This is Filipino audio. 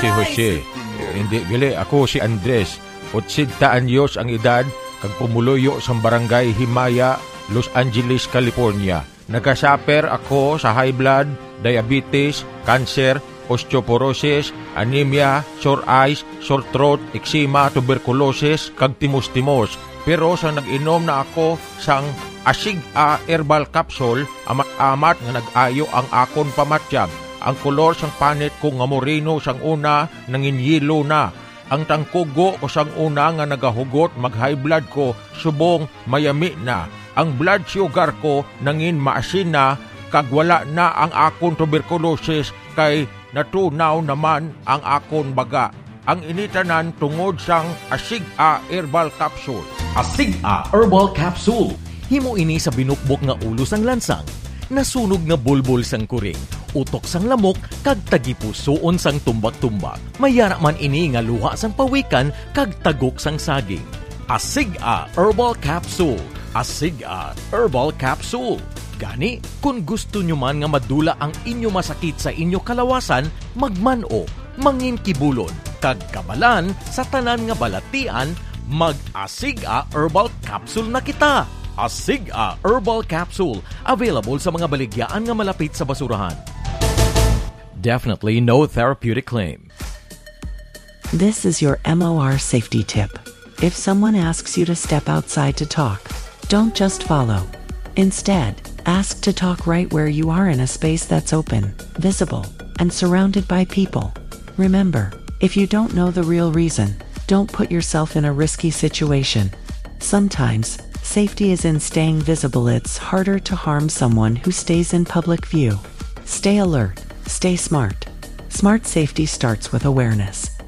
si Jose. Hindi, gali, ako si Andres. 80 anyos ang edad, kag pumuluyo sa barangay Himaya, Los Angeles, California. Nagkasaper ako sa high blood, diabetes, cancer, osteoporosis, anemia, sore eyes, sore throat, eczema, tuberculosis, kag timos-timos. Pero sa nag-inom na ako sang Asig-A herbal capsule, amat-amat nga nag-ayo ang akon pamatyag. Ang kolor sang panit ko nga moreno sang una, nanginyilo na. Ang tangkugo ko sang una nga nagahugot, mag-high blood ko, subong mayami na. Ang blood sugar ko nangin maasin na, kag wala na ang akon tuberculosis, kay natunaw naman ang akon baga. Ang initanan tungod sang Asig-A herbal capsule. Asig-A herbal capsule. Himo ini sa binukbok nga ulo sang lansang, nasunog nga bulbul sang kuring, utok sang lamok, kag tagipusoon sang tumbak-tumbak. Mayara man ini nga luha sang pawikan, kag tagok sang saging. Asig-A herbal capsule. Asig-A herbal capsule. Gani, kung gusto nyo man nga madula ang inyo masakit sa inyo kalawasan, magmano, manginkibulon, kag kabalan sa tanan nga balatian, mag-Asig-A herbal capsule na kita. Asig-A herbal capsule, available sa mga baligyan nga malapit sa basurahan. Definitely no therapeutic claim. This is your MOR safety tip. If someone asks you to step outside to talk, don't just follow. Instead, ask to talk right where you are in a space that's open, visible, and surrounded by people. Remember, if you don't know the real reason, don't put yourself in a risky situation. Sometimes, safety is in staying visible. It's harder to harm someone who stays in public view. Stay alert, stay smart. Smart safety starts with awareness.